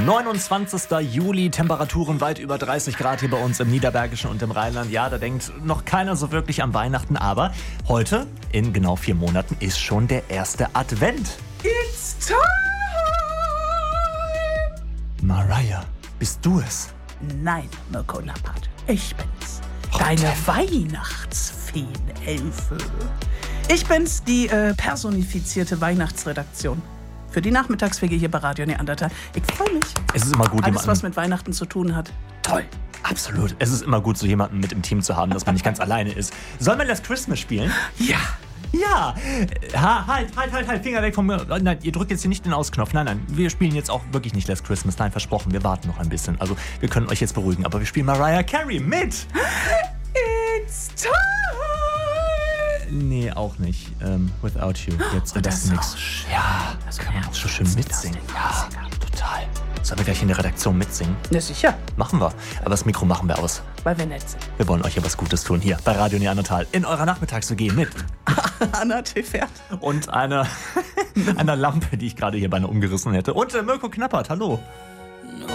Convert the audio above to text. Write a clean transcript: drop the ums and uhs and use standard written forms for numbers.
29. Juli, Temperaturen weit über 30 Grad hier bei uns im Niederbergischen und im Rheinland. Ja, da denkt noch keiner so wirklich an Weihnachten, aber heute, in genau 4 Monaten, ist schon der erste Advent. It's time! Mariah, bist du es? Nein, Mirko Lappert, ich bin's. Deine Weihnachtsfeen-Elfe. Ich bin's, die personifizierte Weihnachtsredaktion. Für die Nachmittagswege hier bei Radio Neandertal. Ich freue mich. Es ist immer gut, alles, was mit Weihnachten zu tun hat. Toll. Absolut. Es ist immer gut, so jemanden mit im Team zu haben, dass man nicht ganz alleine ist. Sollen wir Last Christmas spielen? Ja. Ja. Halt. Finger weg von mir. Nein, ihr drückt jetzt hier nicht den Ausknopf. Nein. Wir spielen jetzt auch wirklich nicht Last Christmas. Nein, versprochen. Wir warten noch ein bisschen. Also, wir können euch jetzt beruhigen. Aber wir spielen Mariah Carey mit. It's time! Nee, auch nicht. Without You. Jetzt das das ist nix. auch schön. Ja, das kann man auch so schön mitsingen. Ja, total. Sollen wir gleich in der Redaktion mitsingen? Na sicher, Machen wir. Aber das Mikro machen wir aus. weil wir nett sind. Wir wollen euch ja was Gutes tun hier bei Radio Neandertal in eurer Nachmittags-WG mit. Anna Tefert. Und einer Lampe, die ich gerade hier beinahe umgerissen hätte. Und Mirko Knappert, hallo.